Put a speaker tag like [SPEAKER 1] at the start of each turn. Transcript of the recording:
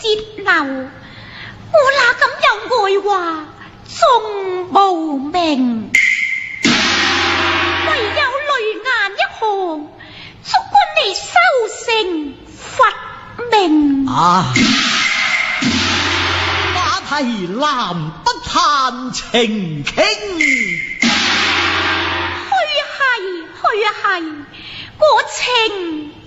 [SPEAKER 1] 泄漏，我哪敢有外話縱無名？唯有淚眼一行，祝君你修成佛命。
[SPEAKER 2] 馬蹄難不談情傾，
[SPEAKER 1] 去係，我情